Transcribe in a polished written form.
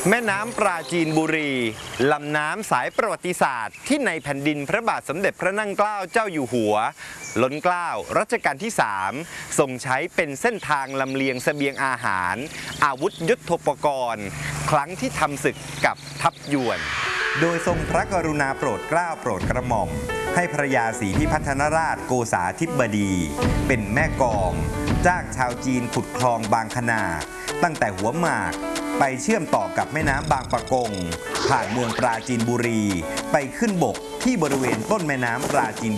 แม่น้ำปราจีนบุรีลำน้ำสายประวัติศาสตร์ที่ในแผ่นดินพระบาทสมเด็จพระนั่งเกล้าเจ้าอยู่หัวล้นเกล้ารัชกาลที่3ทรงใช้เป็นเส้นทางลำเลียงเสบียงอาหารอาวุธยุทโธปกรณ์ครั้งที่ทำศึกกับทัพยวนโดยทรงพระกรุณาโปรดเกล้าโปรดกระหม่อมให้พระยาศรีพิพัฒนราชโกษาธิบดีเป็นแม่กองจ้างชาวจีนขุดคลองบางขนาดตั้งแต่หัวหมากไปเชื่อมต่อกับแม่น้ำบางปะกงผ่านเมืองปราจีนบุรีไปขึ้นบกที่บริเวณต้นแม่น้ำปราจีน